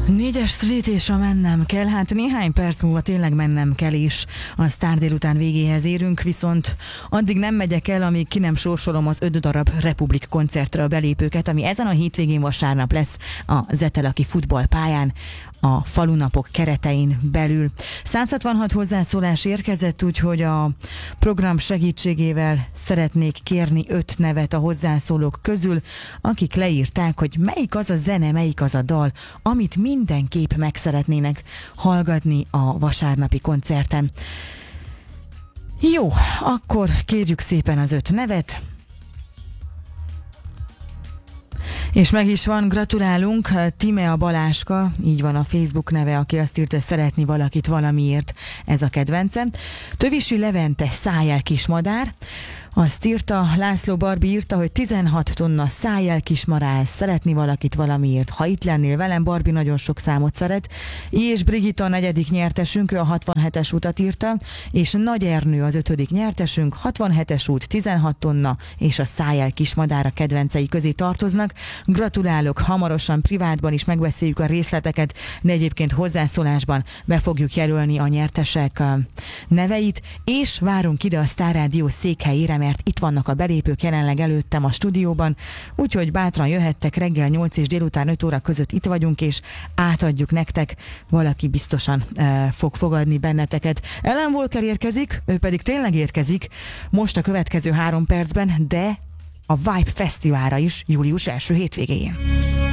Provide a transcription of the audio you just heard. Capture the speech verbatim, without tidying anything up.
Négyes street és a mennem kell, hát néhány perc múlva tényleg mennem kell is. A sztár délután végéhez érünk, viszont addig nem megyek el, amíg ki nem sorsolom az öt darab Republik koncertre a belépőket, ami ezen a hétvégén vasárnap lesz a Zetelaki futballpályán, a falunapok keretein belül. száz hatvanhat hozzászólás érkezett, úgyhogy a program segítségével szeretnék kérni öt nevet a hozzászólók közül, akik leírták, hogy melyik az a zene, melyik az a dal, amit mindenképp meg szeretnének hallgatni a vasárnapi koncerten. Jó, akkor kérjük szépen az öt nevet. És meg is van, gratulálunk, Timea Baláska, így van a Facebook neve, aki azt írta, hogy szeretni valakit valamiért, ez a kedvencem. Tövisi Levente, Szájjel kismadár, azt írta, László Barbi írta, hogy tizenhat tonna Szájjel kismarál, szeretni valakit valamiért. Ha itt lennél velem, Barbi nagyon sok számot szeret. És Brigitta a negyedik nyertesünk, ő a hatvanhetes utat írta, és Nagy Ernő az ötödik nyertesünk, hatvanhetes út, tizenhat tonna, és a Szájjel kismadár a kedvencei közé tartoznak. Gratulálok, hamarosan privátban is megbeszéljük a részleteket, de egyébként hozzászólásban be fogjuk jelölni a nyertesek neveit, és várunk ide a Sztár Rádió székhelyére, mert itt vannak a belépők jelenleg előttem a stúdióban, úgyhogy bátran jöhettek, reggel nyolc és délután öt óra között itt vagyunk, és átadjuk nektek, valaki biztosan e, fog fogadni benneteket. Ellen Walker érkezik, ő pedig tényleg érkezik most a következő három percben, de a Vibe Fesztiválra is július első hétvégéjén.